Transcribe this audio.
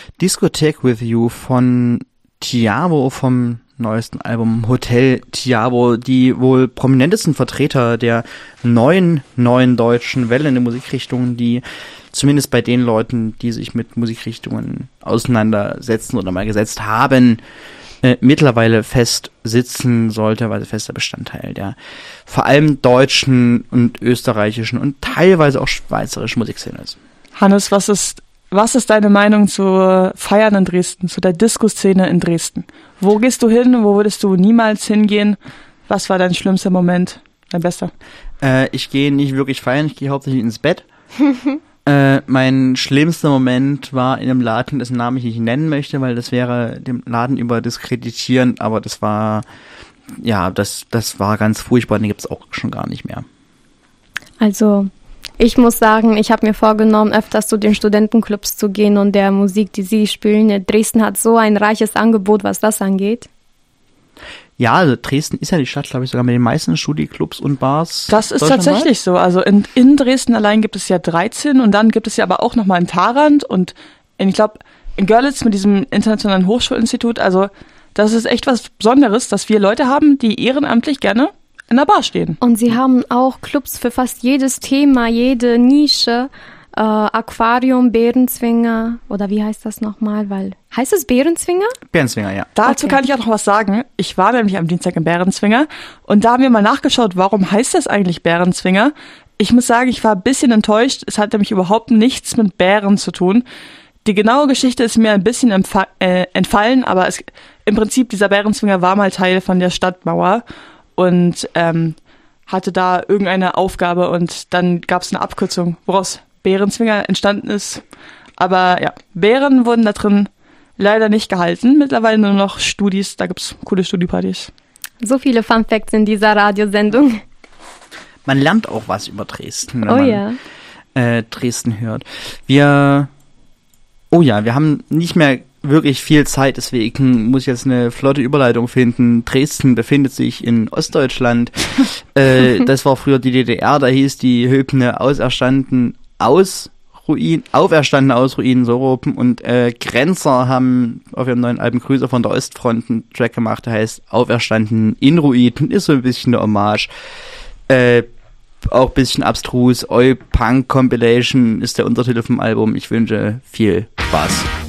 Discotheque with You von Thiago vom neuesten Album Hotel Thiago, die wohl prominentesten Vertreter der neuen deutschen Welle in der Musikrichtung, die zumindest bei den Leuten, die sich mit Musikrichtungen auseinandersetzen oder mal gesetzt haben, mittlerweile fest sitzen sollte, weil fester Bestandteil der vor allem deutschen und österreichischen und teilweise auch schweizerischen Musikszene ist. Hannes, was ist deine Meinung zu Feiern in Dresden, zu der Disco-Szene in Dresden? Wo gehst du hin? Wo würdest du niemals hingehen? Was war dein schlimmster Moment? Dein bester? Ich gehe nicht wirklich feiern, ich gehe hauptsächlich ins Bett. Mein schlimmster Moment war in einem Laden, dessen Namen ich nicht nennen möchte, weil das wäre dem Laden über diskreditierend, aber das war ganz furchtbar, den gibt's auch schon gar nicht mehr. Also, ich muss sagen, ich habe mir vorgenommen, öfters zu den Studentenclubs zu gehen und der Musik, die sie spielen. Dresden hat so ein reiches Angebot, was das angeht. Ja, also Dresden ist ja die Stadt, glaube ich, sogar mit den meisten Studiclubs und Bars. Das ist tatsächlich so. Also in Dresden allein gibt es ja 13 und dann gibt es ja aber auch nochmal in Tharandt und ich glaube in Görlitz mit diesem Internationalen Hochschulinstitut. Also das ist echt was Besonderes, dass wir Leute haben, die ehrenamtlich gerne in der Bar stehen. Und sie haben auch Clubs für fast jedes Thema, jede Nische. Aquarium, Bärenzwinger, oder wie heißt das nochmal? Heißt es Bärenzwinger? Bärenzwinger, ja. Dazu kann ich auch noch was sagen. Ich war nämlich am Dienstag im Bärenzwinger und da haben wir mal nachgeschaut, warum heißt das eigentlich Bärenzwinger? Ich muss sagen, ich war ein bisschen enttäuscht. Es hat nämlich überhaupt nichts mit Bären zu tun. Die genaue Geschichte ist mir ein bisschen entfallen, aber im Prinzip dieser Bärenzwinger war mal Teil von der Stadtmauer und hatte da irgendeine Aufgabe und dann gab es eine Abkürzung, woraus Bärenzwinger entstanden ist. Aber ja, Bären wurden da drin leider nicht gehalten. Mittlerweile nur noch Studis, da gibt's coole Studiepartys. So viele Fun Facts in dieser Radiosendung. Man lernt auch was über Dresden, wenn man Dresden hört. Wir haben nicht mehr wirklich viel Zeit, deswegen muss ich jetzt eine flotte Überleitung finden. Dresden befindet sich in Ostdeutschland. Das war früher die DDR, da hieß die Hymne auferstanden aus Ruinen, so rum. Und Grenzer haben auf ihrem neuen Album Grüße von der Ostfront einen Track gemacht, der heißt Auferstanden in Ruinen, ist so ein bisschen eine Hommage. Auch ein bisschen abstrus. Oi Punk Compilation ist der Untertitel vom Album. Ich wünsche viel Spaß.